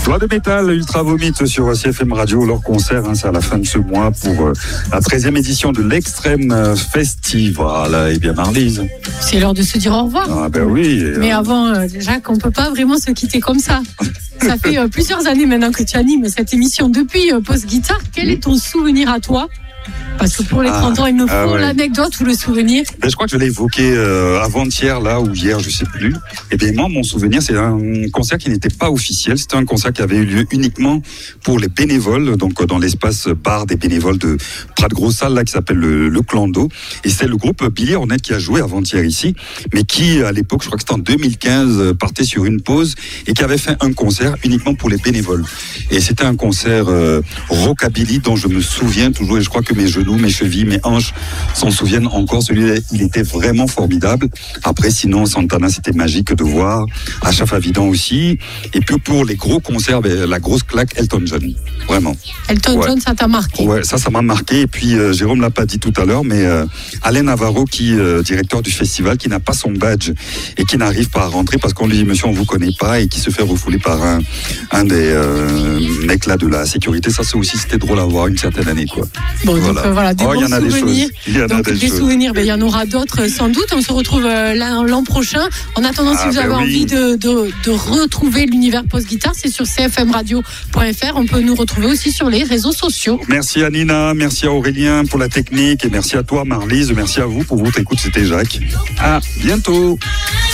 Joie de métal, Ultra Vomit sur CFM Radio. Leur concert, c'est à la fin de ce mois pour la 13e édition de l'Extrême Festival. Et bien, Marlise. C'est l'heure de se dire au revoir. Ah ben oui. Mais avant, Jacques, on peut pas vraiment se quitter comme ça. Ça fait plusieurs années maintenant que tu animes cette émission. Depuis Pause Guitare, quel est ton souvenir à toi ? Parce que pour les 30 ans, il me faut l'anecdote ou le souvenir. Ben, je crois que je l'ai évoqué avant-hier, là, ou hier, je sais plus. Et bien, moi, mon souvenir, c'est un concert qui n'était pas officiel. C'était un concert qui avait eu lieu uniquement pour les bénévoles, donc dans l'espace bar des bénévoles de Prat Grosse Salle, là, qui s'appelle le Clando. Et c'est le groupe Billy Hornet qui a joué avant-hier ici, mais qui, à l'époque, je crois que c'était en 2015, partait sur une pause et qui avait fait un concert uniquement pour les bénévoles. Et c'était un concert rockabilly dont je me souviens toujours, et je crois que mes genoux, mes chevilles, mes hanches s'en souviennent encore. Celui-là, il était vraiment formidable. Après, sinon, Santana, c'était magique de voir. Achat Avidan aussi. Et puis, pour les gros concerts, la grosse claque, Elton John. Vraiment. Elton John, ça t'a marqué? Ouais, ça m'a marqué. Et puis, Jérôme l'a pas dit tout à l'heure, mais Alain Navarro, qui directeur du festival, qui n'a pas son badge et qui n'arrive pas à rentrer parce qu'on lui dit, monsieur, on vous connaît pas, et qui se fait refouler par un des mecs là de la sécurité. Ça, c'était drôle à voir une certaine année, quoi. Bon, voilà, des bons souvenirs. Il y en a des souvenirs, il y en aura d'autres sans doute. On se retrouve l'an prochain. En attendant, si vous avez envie de retrouver l'univers Pause Guitare, c'est sur cfmradio.fr. On peut nous retrouver aussi sur les réseaux sociaux. Merci à Nina, merci à Aurélien pour la technique, et merci à toi Marlise, merci à vous pour votre écoute. C'était Jacques. À bientôt.